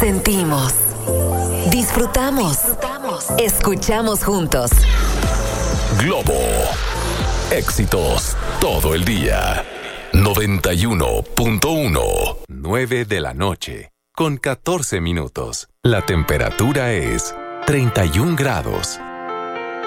Sentimos. Disfrutamos. Escuchamos juntos. Globo. Éxitos todo el día. 91.1. 9 de la noche. Con 14 minutos. La temperatura es 31 grados.